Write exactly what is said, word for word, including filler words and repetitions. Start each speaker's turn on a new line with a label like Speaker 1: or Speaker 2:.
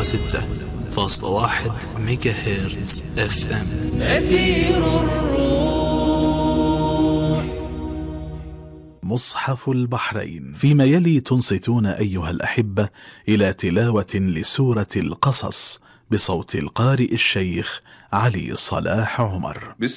Speaker 1: وستة فاصلة واحد ميجا هرتز اف ام.
Speaker 2: أثير الروح.
Speaker 3: مصحف البحرين. فيما يلي تنصتون أيها الأحبة إلى تلاوة لسورة القصص بصوت القارئ الشيخ علي صلاح عمر.